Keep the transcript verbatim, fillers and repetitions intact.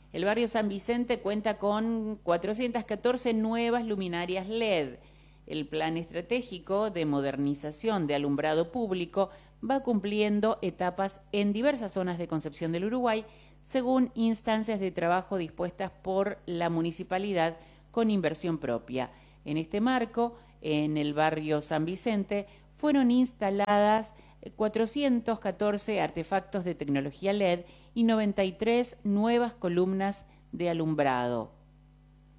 El barrio San Vicente cuenta con cuatrocientas catorce nuevas luminarias L E D. El plan estratégico de modernización de alumbrado público va cumpliendo etapas en diversas zonas de Concepción del Uruguay, según instancias de trabajo dispuestas por la municipalidad con inversión propia. En este marco, en el barrio San Vicente, fueron instaladas cuatrocientos catorce artefactos de tecnología L E D y noventa y tres nuevas columnas de alumbrado.